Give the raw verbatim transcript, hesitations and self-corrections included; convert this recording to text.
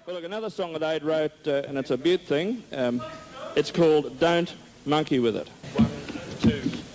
Well, look, another song that Ade wrote, uh, and it's a Butte thing. Um, it's called Don't Monkey With It. One, two.